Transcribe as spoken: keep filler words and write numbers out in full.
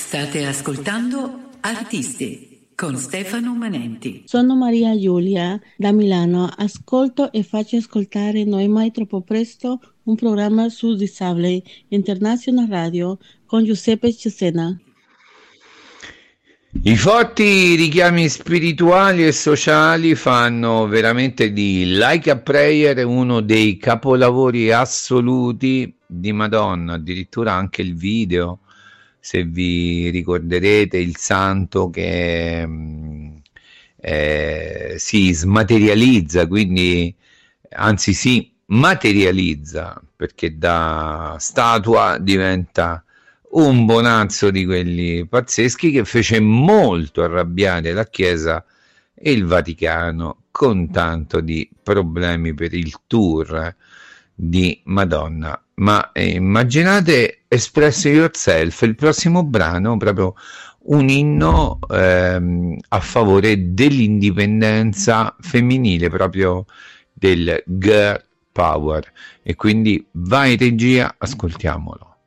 State ascoltando Artisti con Stefano Manenti. Sono Maria Giulia da Milano. Ascolto e faccio ascoltare Noi mai troppo presto, un programma su disabili, International Radio con Giuseppe Cesena. I forti richiami spirituali e sociali fanno veramente di Like a Prayer uno dei capolavori assoluti di Madonna, addirittura anche il video, se vi ricorderete, il santo che eh, si smaterializza, quindi anzi si materializza, perché da statua diventa un bonazzo di quelli pazzeschi, che fece molto arrabbiare la Chiesa e il Vaticano con tanto di problemi per il tour di Madonna. Ma eh, immaginate Express Yourself, il prossimo brano, proprio un inno ehm, a favore dell'indipendenza femminile, proprio del girl power, e quindi vai regia, ascoltiamolo.